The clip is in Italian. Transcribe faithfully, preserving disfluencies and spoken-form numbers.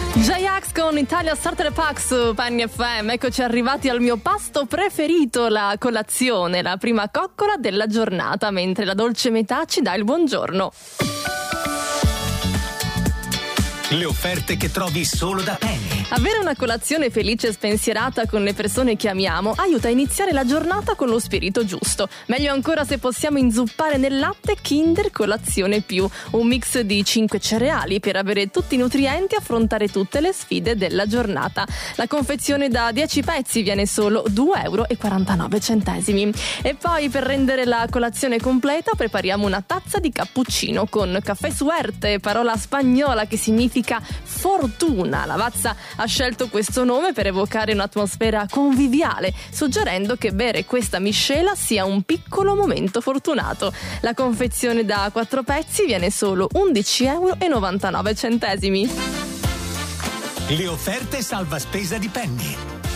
J-Ax con Italia Starter Pack su Penny F M. Eccoci arrivati al mio pasto preferito, la colazione, la prima coccola della giornata, mentre la dolce metà ci dà il buongiorno. Le offerte che trovi solo da Penny. Avere una colazione felice e spensierata con le persone che amiamo aiuta a iniziare la giornata con lo spirito giusto. Meglio ancora se possiamo inzuppare nel latte Kinder Colazione Più, un mix di cinque cereali per avere tutti i nutrienti e affrontare tutte le sfide della giornata. La confezione da dieci pezzi viene solo due euro e quarantanove centesimi. E poi, per rendere la colazione completa, prepariamo una tazza di cappuccino con caffè suerte, parola spagnola che significa fortuna. Lavazza ha scelto questo nome per evocare un'atmosfera conviviale, suggerendo che bere questa miscela sia un piccolo momento fortunato. La confezione da quattro pezzi viene solo undici euro e novantanove centesimi. Le offerte salva spesa di Penny.